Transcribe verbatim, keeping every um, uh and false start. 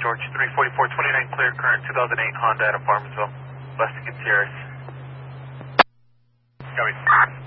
George three forty-four twenty-nine, clear current two thousand eight Honda at Apartmentsville. West Gutierrez. Copy.